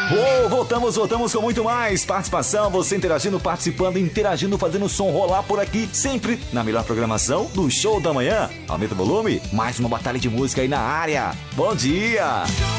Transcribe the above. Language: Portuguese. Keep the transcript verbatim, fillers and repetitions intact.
Oh, voltamos, voltamos com muito mais participação, você interagindo, participando, interagindo, fazendo o som rolar por aqui, sempre na melhor programação do Show da Manhã. Aumenta o volume, mais uma batalha de música aí na área. Bom dia!